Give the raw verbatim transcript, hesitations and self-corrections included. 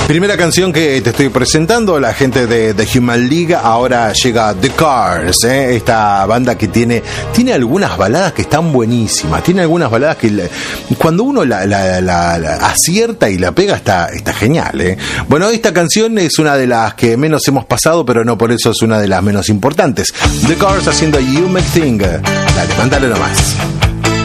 Primera canción que te estoy presentando, la gente de The Human League. Ahora llega The Cars, ¿eh? Esta banda que tiene tiene algunas baladas que están buenísimas. Tiene algunas baladas que le, cuando uno la, la, la, la acierta y la pega está, está genial, ¿eh? Bueno, esta canción es una de las que menos hemos pasado, pero no por eso es una de las menos importantes. The Cars haciendo You Make Thing. Dale, mándale nomás.